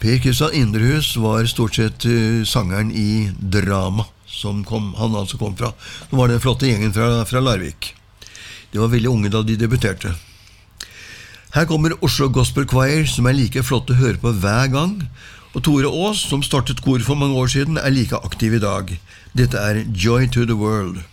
Per Kristian Inderhus var stort sett sangeren i Drama, han altså kom fra. Det var den flotte gjengen fra Larvik. De var veldig unge da de debuterte. Her kommer Oslo Gospel Choir, som like flotte å høre på hver gang, og Tore Aas, som startet kor for mange år siden, like aktiv i dag. Dette Joy to the World.